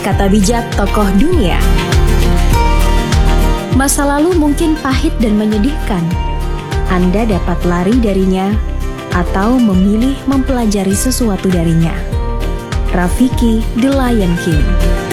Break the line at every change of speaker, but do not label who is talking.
kata bijak tokoh dunia. Masa lalu mungkin pahit dan menyedihkan. Anda dapat lari darinya atau memilih mempelajari sesuatu darinya. Rafiki The Lion King.